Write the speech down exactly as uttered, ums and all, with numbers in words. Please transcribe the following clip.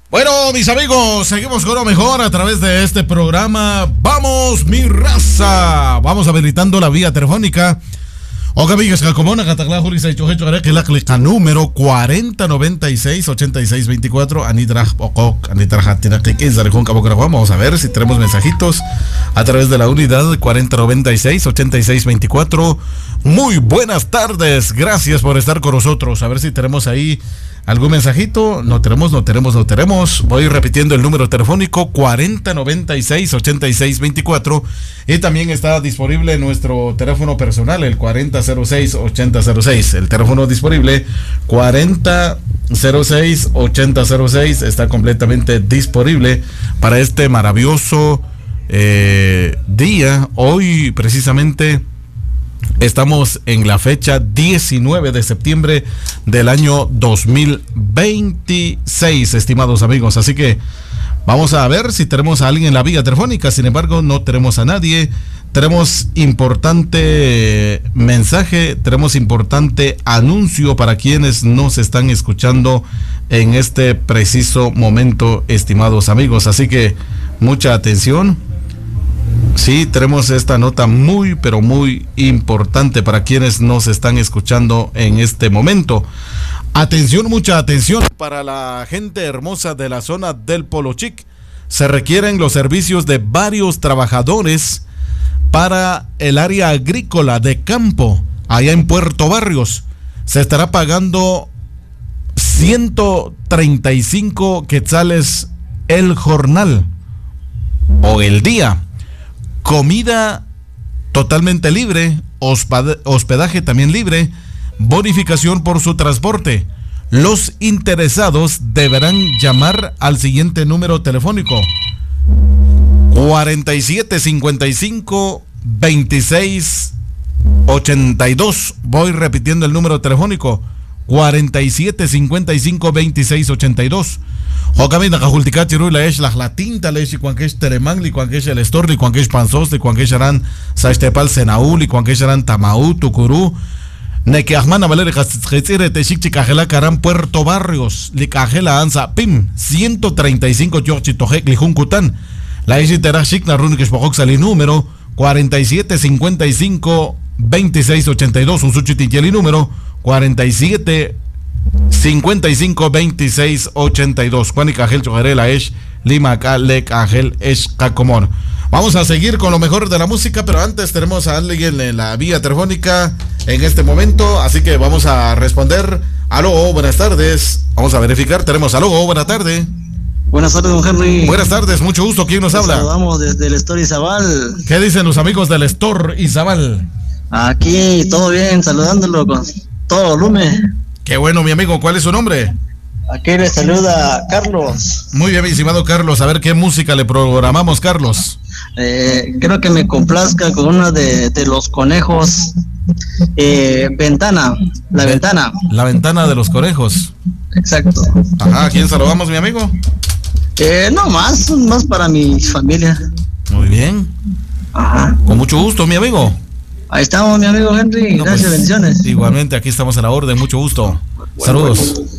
Bueno, mis amigos, seguimos con lo mejor a través de este programa. Vamos, mi raza. Vamos habilitando la vía telefónica. Oga Villas Cacomona, Cataclá, Juli, Saicho, Hecho, que la clica número cuarenta noventa y seis ochenta y seis veinticuatro. Anitra Ococ, Anitra Hatina, Cliquín, Zarejón, Cabo Carajón. Vamos a ver si tenemos mensajitos a través de la unidad cuarenta noventa y seis ochenta y seis veinticuatro. Muy buenas tardes, gracias por estar con nosotros. A ver si tenemos ahí algún mensajito. No tenemos, no tenemos, no tenemos. Voy repitiendo el número telefónico cuarenta noventa y seis ochenta y seis veinticuatro. Y también está disponible nuestro teléfono personal, el cuarenta cero seis ochenta cero seis. El teléfono disponible cuarenta cero seis ochenta cero seis está completamente disponible para este maravilloso eh, día. Hoy precisamente estamos en la fecha diecinueve de septiembre del año dos mil veintiséis, estimados amigos. Así que vamos a ver si tenemos a alguien en la vía telefónica. Sin embargo, no tenemos a nadie. Tenemos importante mensaje, tenemos importante anuncio para quienes nos están escuchando en este preciso momento, estimados amigos. Así que mucha atención. Sí, tenemos esta nota muy, pero muy importante para quienes nos están escuchando en este momento. Atención, mucha atención para la gente hermosa de la zona del Polo Chic. Se requieren los servicios de varios trabajadores para el área agrícola de campo, allá en Puerto Barrios. Se estará pagando ciento treinta y cinco quetzales el jornal o el día. Comida totalmente libre, hospedaje también libre, bonificación por su transporte. Los interesados deberán llamar al siguiente número telefónico: cuarenta y siete cincuenta y cinco veintiséis ochenta y dos. Voy repitiendo el número telefónico: cuarenta y siete cincuenta y cinco veintiséis ochenta y dos. O camina Cajulticachi Rui la es la tinta la es y cuan que es Telemangli, cuan que es el Estorli, cuan que es Panzoste, cuan que es Arán Saistepal Senaul y cuan que es Arán Tamaú, Tucurú. Neque Ahmana Valer Jetsire Techichi Cajela Carán Puerto Barrios, Licajela Anza Pim, ciento treinta y cinco Yorchi Tojek Lijuncutan. La es Terashik Narun que es Pojok Sali número cuarenta y siete cincuenta y cinco veintiséis ochenta y dos. Un suchitincheli número cuarenta y siete cincuenta y cinco veintiséis ochenta y dos. Juan y Cajel Chojarela es Lima Calec Ángel es Cacomor. Vamos a seguir con lo mejor de la música, pero antes tenemos a alguien en la vía telefónica en este momento, así que vamos a responder. Aló, buenas tardes. Vamos a verificar, tenemos aló, buena tarde. Buenas tardes, don Henry. Buenas tardes, mucho gusto. ¿Quién nos habla? Saludamos desde el Store Izabal. ¿Qué dicen los amigos del Store Izabal? Aquí todo bien, saludándolo con todo volumen. Qué bueno, mi amigo. ¿Cuál es su nombre? Aquí le saluda Carlos. Muy bien, mi estimado Carlos. A ver qué música le programamos, Carlos. Eh, creo que me complazca con una de, de los conejos. Eh, ventana, la Ve- ventana. La ventana de los conejos. Exacto. Ajá, ¿a quién saludamos, mi amigo? Eh, no, más, más para mi familia. Muy bien. Ajá. Con mucho gusto, mi amigo. Ahí estamos, mi amigo Henry. No, Gracias, pues, bendiciones. Igualmente, aquí estamos a la orden. Mucho gusto. Bueno, Saludos. Bueno.